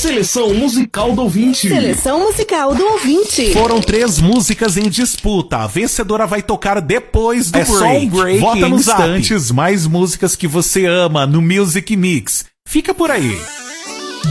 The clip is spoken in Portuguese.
Seleção musical do ouvinte. Seleção musical do ouvinte. Foram 3 músicas em disputa. A vencedora vai tocar depois do break. Só um break. Vota em nos instantes mais músicas que você ama no Music Mix. Fica por aí.